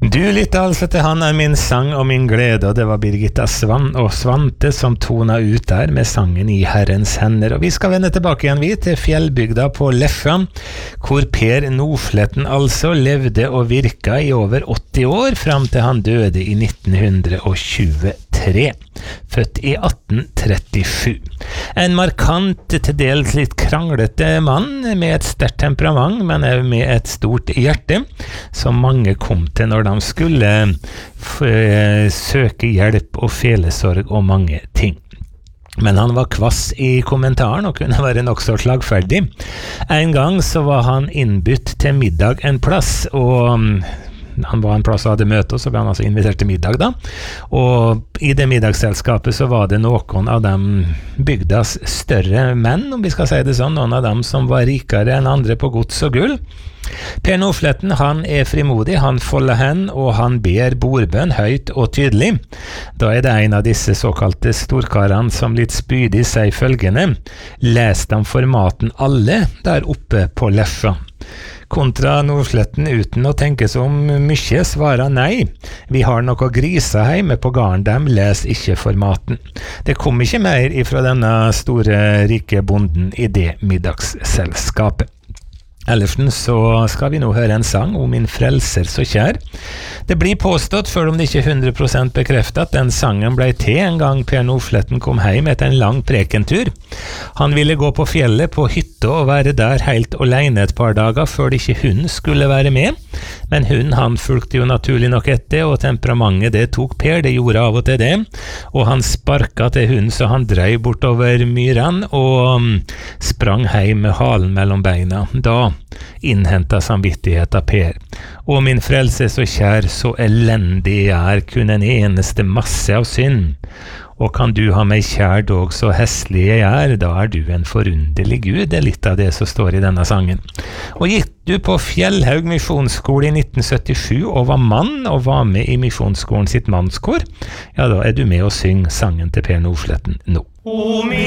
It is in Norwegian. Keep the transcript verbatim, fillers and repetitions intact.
Du lytter altså til Han er min sang og min glede, og det var Birgitta Svan og Svante som tona ut der med sangen I Herrens hender. Og vi skal vende tilbake igjen vi til fjellbygda på Leffa, hvor Per Nordfletten altså levde og virka I over åtti år, fram til han døde I nitten tjuetre, født I atten trettisju. En markant, til dels litt kranglete mann, med et sterkt temperament, men også med et stort hjerte, som mange kom til når de skulle f- søke hjelp og felesorg og mange ting. Men han var kvass I kommentaren og kunne være nok så slagferdig. En gang så var han innbytt til middag en plass, og han var en plass og hadde møte, og så ble han altså invitert til middag da. Og I det middagsselskapet så var det noen av dem bygdas større menn, om vi skal si det sånn, noen av dem som var rikere enn andre på gods og gull. Per Nordfletten, han er frimodig, han folder hen, og han ber bordbønn høyt og tydelig. Da er det en av disse såkalte storkarene som litt spydig sier følgende: «Les dem for maten alle der oppe på Leffa». Kontra Nordfletten uten å tenke så mye svarer nei. Vi har noe griser hjemme på garden, dem les ikke for maten. Det kom ikke mer ifra denne store, rike bonden I det middagsselskapet. Ellersen så skal vi nå høre en sang om min frelser så kjær. Det blir påstått, selv om det ikke er hundre prosent bekreftet, at den sangen ble til en gang Per Nordfletten kom hjem etter en lang prekentur. Han ville gå på fjellet på hytte og være der helt alene et par dager før det ikke hun skulle være med. Men hun, han fulgte jo naturlig nok etter, og temperamentet det tok Per, det gjorde av og til det. Og han sparket til hun, så han drev bortover myren og sprang hjem med halen mellom beina. Da innhenta samvittighet av Per. Og min frelse så kjær, så elendig jeg er, kun en eneste masse av synd. Og kan du ha meg kjær dog så heslig jeg er, da er du en forunderlig Gud. Det er litt av det som står I denne sangen. Og gikk du på Fjellhaug misjonsskole I nitten syttisju og var mann og var med I misjonsskolen sitt mannskor, ja da er du med og syng sangen til Per Nordfletten nå.